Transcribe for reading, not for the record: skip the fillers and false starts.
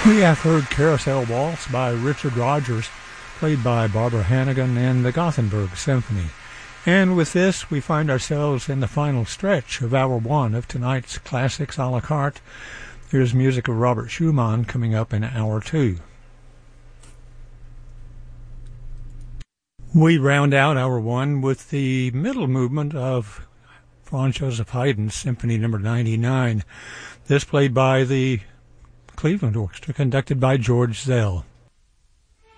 We have heard Carousel Waltz by Richard Rodgers, played by Barbara Hannigan and the Gothenburg Symphony. And with this, we find ourselves in the final stretch of Hour 1 of tonight's Classics a la carte. Here's music of Robert Schumann coming up in Hour 2. We round out Hour 1 with the middle movement of Franz Joseph Haydn's Symphony No. 99. This played by the Cleveland Orchestra, conducted by George Zell.